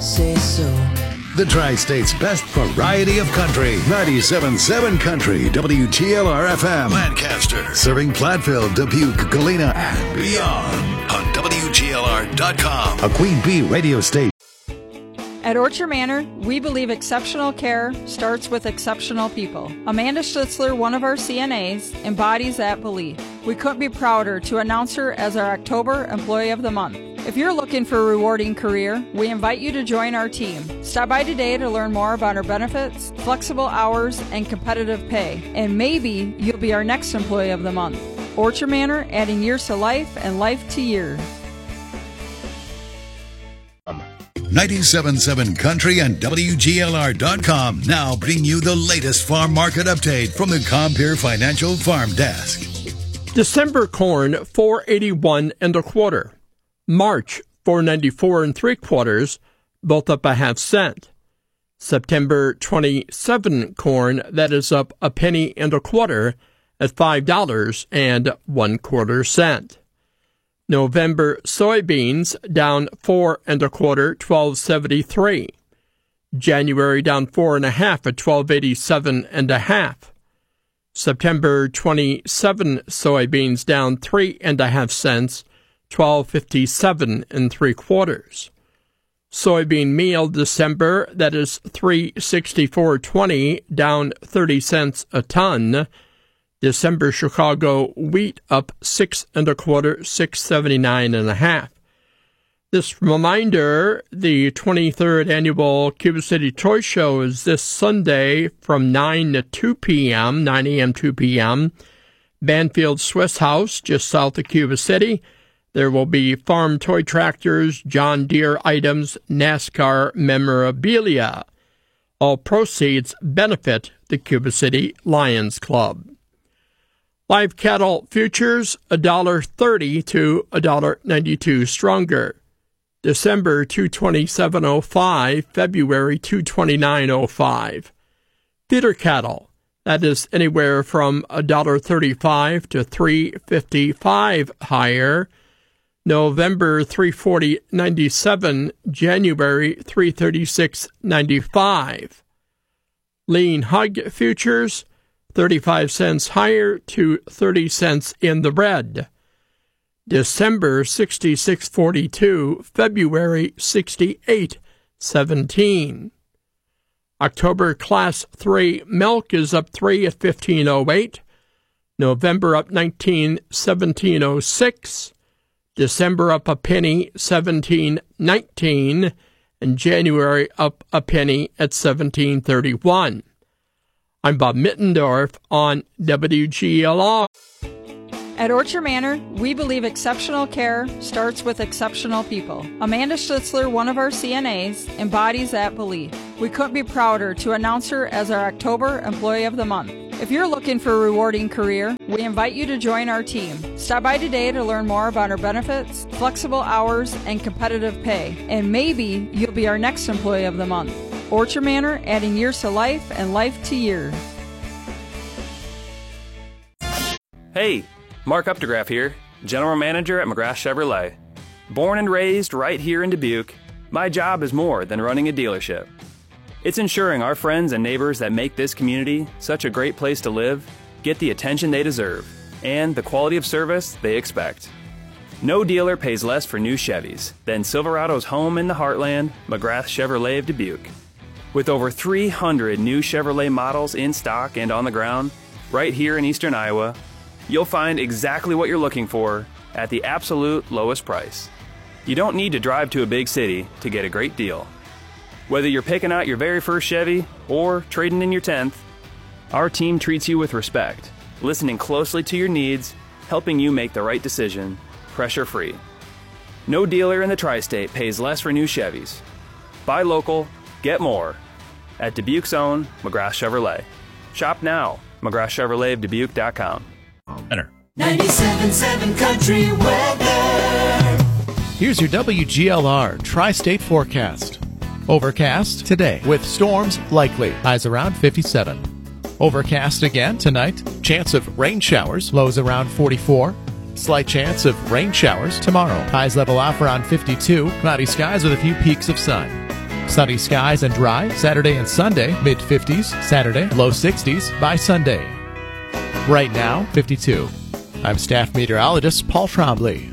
say so. The Tri-State's best variety of country. 97.7 Country, WGLR-FM, Lancaster. Serving Platteville, Dubuque, Galena, and beyond. On WGLR.com. A Queen Bee radio station. At Orchard Manor, we believe exceptional care starts with exceptional people. Amanda Schlitzler, one of our CNAs, embodies that belief. We couldn't be prouder to announce her as our October Employee of the Month. If you're looking for a rewarding career, we invite you to join our team. Stop by today to learn more about our benefits, flexible hours, and competitive pay. And maybe you'll be our next Employee of the Month. Orchard Manor, adding years to life and life to years. 97.7 Country and WGLR.com now bring you the latest farm market update from the Compeer Financial Farm Desk. December corn, $4.81 1/4. March, $4.94 3/4, both up a half cent. September 27 corn, that is up a penny and a quarter at $5 1/4. November soybeans down 4 1/4, $12.73. January down 4 1/2 at $12.87 1/2. September 27 soybeans down 3 1/2 cents, $12.57 3/4. Soybean meal December, that is $3.6420, down 30 cents a ton. December Chicago wheat up 6 1/4, $6.79 1/2. This reminder, the 23rd annual Cuba City Toy Show is this Sunday from 9 to 2 p.m., 9 a.m., 2 p.m. Banfield Swiss House, just south of Cuba City. There will be farm toy tractors, John Deere items, NASCAR memorabilia. All proceeds benefit the Cuba City Lions Club. Live cattle futures, $1.30 to $1.92 stronger. December, $227.05, February, $229.05. Feeder cattle, that is anywhere from $1.35 to $3.55 higher. November, $340.97, January, $336.95. Lean hog futures, 35 cents higher to 30 cents in the red. December 66.42, February 68.17. October Class 3 milk is up 3 at 15.08. November up 19, 17.06. December up a penny, 17.19. And January up a penny at 17.31. I'm Bob Mittendorf on WGLR. At Orchard Manor, we believe exceptional care starts with exceptional people. Amanda Schlitzler, one of our CNAs, embodies that belief. We couldn't be prouder to announce her as our October Employee of the Month. If you're looking for a rewarding career, we invite you to join our team. Stop by today to learn more about our benefits, flexible hours, and competitive pay. And maybe you'll be our next Employee of the Month. Orchard Manor, adding years to life and life to years. Hey, Mark Updegraff here, General Manager at McGrath Chevrolet. Born and raised right here in Dubuque, my job is more than running a dealership. It's ensuring our friends and neighbors that make this community such a great place to live get the attention they deserve and the quality of service they expect. No dealer pays less for new Chevys than Silverado's home in the heartland, McGrath Chevrolet of Dubuque. With over 300 new Chevrolet models in stock and on the ground, right here in eastern Iowa, you'll find exactly what you're looking for at the absolute lowest price. You don't need to drive to a big city to get a great deal. Whether you're picking out your very first Chevy or trading in your 10th, our team treats you with respect, listening closely to your needs, helping you make the right decision, pressure-free. No dealer in the Tri-State pays less for new Chevys. Buy local, get more. At Dubuque's own McGrath Chevrolet. Shop now, McGrathChevroletofDubuque.com. 97.7 Country weather. Here's your WGLR Tri-State forecast. Overcast today with storms likely. Highs around 57. Overcast again tonight. Chance of rain showers. Lows around 44. Slight chance of rain showers tomorrow. Highs level off around 52. Cloudy skies with a few peaks of sun. Sunny skies and dry Saturday and Sunday, mid-50s Saturday, low 60s by Sunday. Right now, 52. I'm staff meteorologist Paul Trombley.